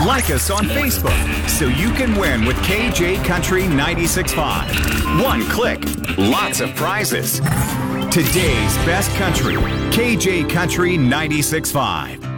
Like us on Facebook so you can win with KJ Country 96.5. One click, lots of prizes. Today's best country, KJ Country 96.5.